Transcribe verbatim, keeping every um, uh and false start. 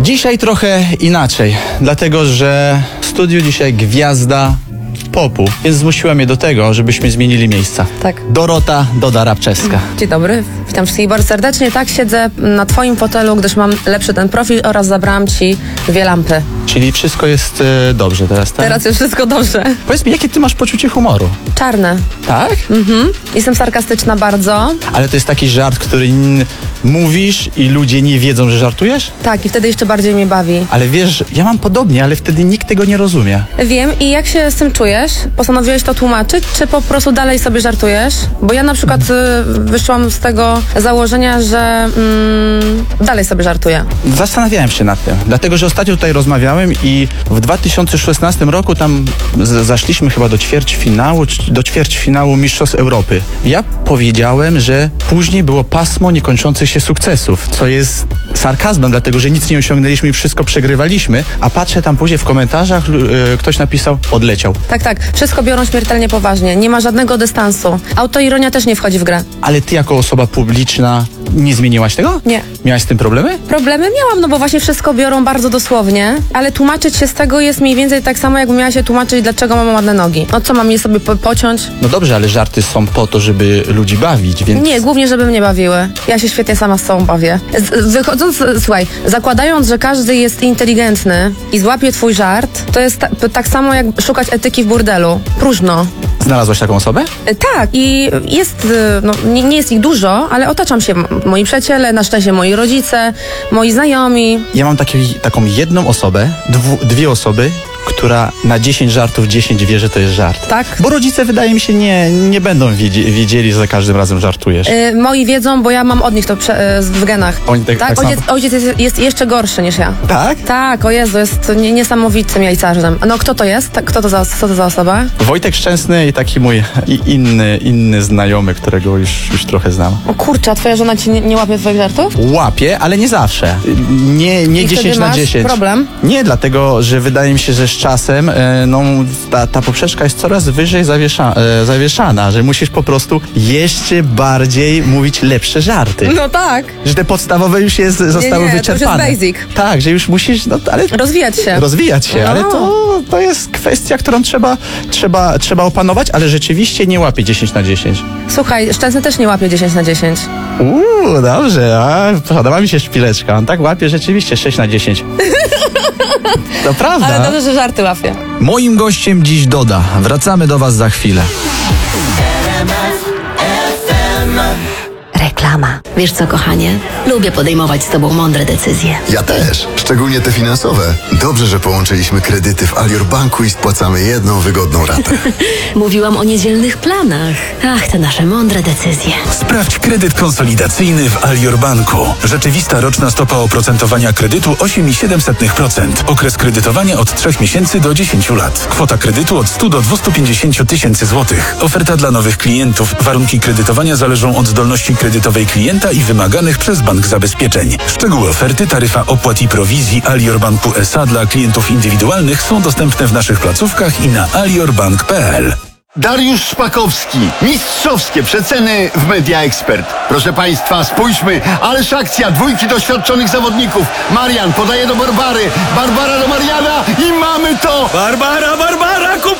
Dzisiaj trochę inaczej, dlatego że w studiu dzisiaj gwiazda popu, więc zmusiła mnie do tego, żebyśmy zmienili miejsca. Tak. Dorota Doda-Rabczewska. Dzień dobry, witam wszystkich bardzo serdecznie. Tak, siedzę na twoim fotelu, gdyż mam lepszy ten profil oraz zabrałam ci dwie lampy. Czyli wszystko jest e, dobrze teraz, tak? Teraz jest wszystko dobrze. Powiedz mi, jakie ty masz poczucie humoru? Czarne. Tak? Mhm. Jestem sarkastyczna bardzo. Ale to jest taki żart, który n- mówisz i ludzie nie wiedzą, że żartujesz? Tak, i wtedy jeszcze bardziej mnie bawi. Ale wiesz, ja mam podobnie, ale wtedy nikt tego nie rozumie. Wiem, i jak się z tym czujesz? Postanowiłeś to tłumaczyć, czy po prostu dalej sobie żartujesz? Bo ja na przykład y, wyszłam z tego założenia, że mm, dalej sobie żartuję. Zastanawiałem się nad tym, dlatego że ostatnio tutaj rozmawiałem i w dwa tysiące szesnastym roku tam z- zaszliśmy chyba do ćwierćfinału, czy- do ćwierćfinału Mistrzostw Europy. Ja powiedziałem, że później było pasmo niekończących się sukcesów, co jest sarkazmem, dlatego że nic nie osiągnęliśmy i wszystko przegrywaliśmy, a patrzę tam później w komentarzach, lu- e, ktoś napisał, odleciał. Tak, tak. Wszystko biorą śmiertelnie poważnie. Nie ma żadnego dystansu. Autoironia też nie wchodzi w grę. Ale ty jako osoba publiczna nie zmieniłaś tego? Nie. Miałaś z tym problemy? Problemy miałam, no bo właśnie wszystko biorą bardzo dosłownie, ale tłumaczyć się z tego jest mniej więcej tak samo, jakbym miała się tłumaczyć, dlaczego mam ładne nogi. No co, mam je sobie po pociąć? No dobrze, ale żarty są po to, żeby ludzi bawić, więc... Nie, głównie, żeby mnie bawiły. Ja się świetnie sama z sobą bawię. Z, wychodząc, słuchaj, zakładając, że każdy jest inteligentny i złapie twój żart, to jest ta, tak samo jak szukać etyki w burdelu. Próżno. Znalazłaś taką osobę? E, Tak, i jest, e, no, nie, nie jest ich dużo, ale otaczam się m- moi przyjaciele, na szczęście moi rodzice, moi znajomi. Ja mam taki, taką jedną osobę, dwu, dwie osoby, która na dziesięć żartów dziesięć wie, że to jest żart. Tak? Bo rodzice, wydaje mi się, nie, nie będą wiedzie, wiedzieli, że za każdym razem żartujesz. E, moi wiedzą, bo ja mam od nich to prze, e, w genach. Oni tak- tak ojciec, samo. ojciec jest, jest jeszcze gorszy niż ja. Tak? Tak, o Jezu, jest nie, niesamowitym jajcarzem. No kto to jest? Tak, Kto to za, co to za osoba? Wojtek Szczęsny i taki mój i inny, inny znajomy, którego już, już trochę znam. O kurczę, a twoja żona ci nie, nie łapie twoich żartów? Łapie, ale nie zawsze. Nie, nie I wtedy dziesięć na masz dziesięć. problem? Nie, dlatego, że wydaje mi się, że z czasem e, no, ta, ta poprzeczka jest coraz wyżej zawiesza, e, zawieszana, że musisz po prostu jeszcze bardziej mówić lepsze żarty. No tak. Że te podstawowe już jest, zostały nie, to już jest wyczerpane. basic. Tak, że już musisz, no ale Rozwijać się. rozwijać się, No. ale to, to jest kwestia, którą trzeba, trzeba, trzeba opanować, ale rzeczywiście nie łapie dziesięć na dziesięć. Słuchaj, Szczęsny też nie łapie dziesięć na dziesięć. Uuu, dobrze, a podoba mi się szpileczka. On tak łapie rzeczywiście sześć na dziesięć. To prawda. Ale dobrze, że żarty łapie. Moim gościem dziś Doda. Wracamy do Was za chwilę. Reklama. Wiesz co, kochanie? Lubię podejmować z tobą mądre decyzje. Ja też, szczególnie te finansowe. Dobrze, że połączyliśmy kredyty w Alior Banku i spłacamy jedną wygodną ratę. Mówiłam o niedzielnych planach. Ach, te nasze mądre decyzje. Sprawdź kredyt konsolidacyjny w Alior Banku. Rzeczywista roczna stopa oprocentowania kredytu osiem przecinek siedem procent. Okres kredytowania od trzech miesięcy do dziesięciu lat. Kwota kredytu od stu do dwustu pięćdziesięciu tysięcy złotych. Oferta dla nowych klientów. Warunki kredytowania zależą od zdolności kredytowej klienta i wymaganych przez bank zabezpieczeń. Szczegóły oferty, taryfa opłat i prowizji Alior Banku S A dla klientów indywidualnych są dostępne w naszych placówkach i na aliorbank kropka p l. Dariusz Szpakowski. Mistrzowskie przeceny w Media Expert. Proszę Państwa, spójrzmy. Ależ akcja dwójki doświadczonych zawodników. Marian podaje do Barbary. Barbara do Mariana i mamy to! Barbara, Barbara, kup